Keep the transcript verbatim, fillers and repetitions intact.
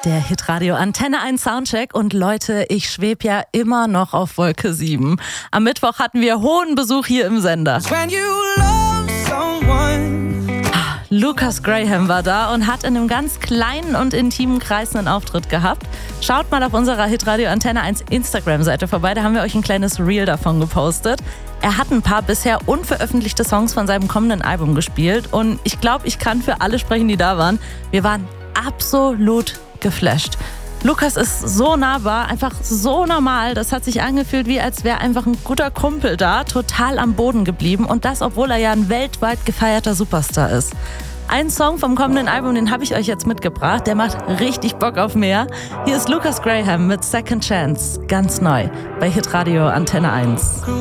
Der Hitradio Antenne eins Soundcheck und Leute, ich schwebe ja immer noch auf Wolke sieben. Am Mittwoch hatten wir hohen Besuch hier im Sender. Lucas Graham war da und hat in einem ganz kleinen und intimen Kreis einen Auftritt gehabt. Schaut mal auf unserer Hitradio Antenne eins Instagram-Seite vorbei, da haben wir euch ein kleines Reel davon gepostet. Er hat ein paar bisher unveröffentlichte Songs von seinem kommenden Album gespielt und ich glaube, ich kann für alle sprechen, die da waren. Wir waren absolut geflasht. Lucas ist so nahbar, einfach so normal. Das hat sich angefühlt, wie als wäre einfach ein guter Kumpel da, total am Boden geblieben. Und das, obwohl er ja ein weltweit gefeierter Superstar ist. Ein Song vom kommenden Album, den habe ich euch jetzt mitgebracht. Der macht richtig Bock auf mehr. Hier ist Lucas Graham mit Second Chance, ganz neu bei Hitradio Antenne eins.